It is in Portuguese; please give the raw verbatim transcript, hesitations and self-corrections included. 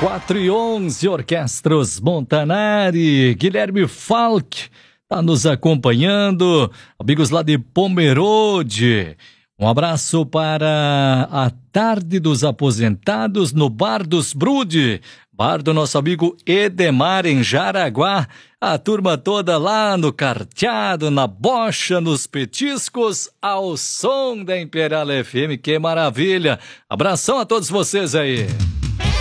quatro e onze, Orquestras Montanari, Guilherme Falck está nos acompanhando, amigos lá de Pomerode. Um abraço para a Tarde dos Aposentados no Bar dos Brude, bar do nosso amigo Edemar em Jaraguá. A turma toda lá no carteado, na bocha, nos petiscos, ao som da Imperial F M. Que maravilha! Abração a todos vocês aí.